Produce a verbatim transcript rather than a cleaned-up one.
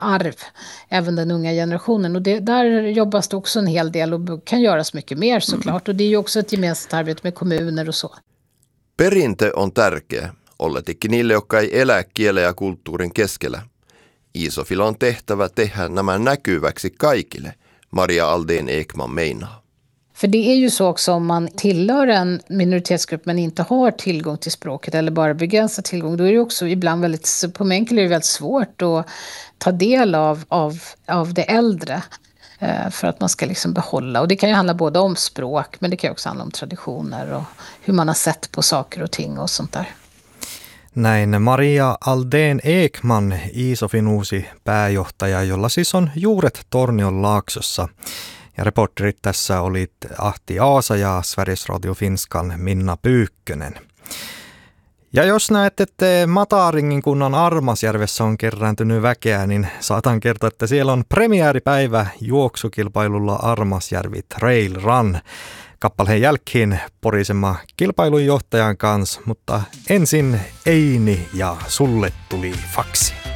arv, även den unga generationen. Och det, där jobbas det också en hel del och kan göras mycket mer såklart. Och det är ju också ett gemensamt arbete med kommuner och så. Perinte on tärkeä, olletikin niille, jotka ei elää kielen ja kulttuurin keskellä. Iisofilla on tehtävä tehdä nämä näkyväksi kaikille, Maria Aldén Ekman meinaa. För det är ju så också om man tillhör en minoritetsgrupp men inte har tillgång till språket eller bara begränsad tillgång, då är det också ibland väldigt, på Meänkieli är det väldigt svårt att ta del av, av, av det äldre eh, för att man ska liksom behålla. Och det kan ju handla både om språk, men det kan ju också handla om traditioner och hur man har sett på saker och ting och sånt där. Näin Maria Aldén Ekman, Iisofin uusi pääjohtaja, jolla siis on juuret Tornionlaaksossa. Ja reporterit tässä olit Ahti Aasa ja Sveriges Radio Finskan Minna Pyykkönen. Ja jos näet, että Mataringin kunnan Armasjärvessä on kerääntynyt väkeä, niin saatan kertoa, että siellä on premiääripäivä juoksukilpailulla Armasjärvi Trail Run. Kappaleen jälkeen porisema kilpailun johtajan kanssa, mutta ensin Eini ja sulle tuli faksi.